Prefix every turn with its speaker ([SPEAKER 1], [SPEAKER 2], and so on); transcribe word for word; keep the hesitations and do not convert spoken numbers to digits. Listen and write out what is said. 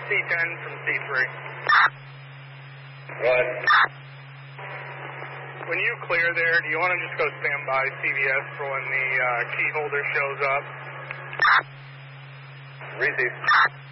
[SPEAKER 1] C ten from C three.
[SPEAKER 2] Run.
[SPEAKER 1] When you clear there, do you want to just go stand by C V S for when the uh, key holder shows up?
[SPEAKER 2] Receive.